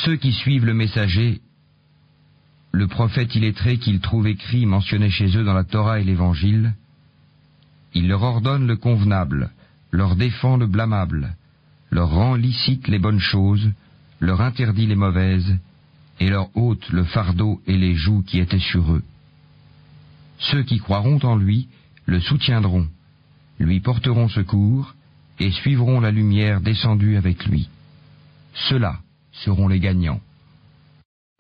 Ceux qui suivent le messager, le prophète illettré qu'ils trouvent écrit mentionné chez eux dans la Torah et l'Évangile, il leur ordonne le convenable, leur défend le blâmable, leur rend licite les bonnes choses, leur interdit les mauvaises, et leur ôte le fardeau et les jougs qui étaient sur eux. Ceux qui croiront en lui le soutiendront, lui porteront secours, et suivront la lumière descendue avec lui. Ceux-là seront les gagnants.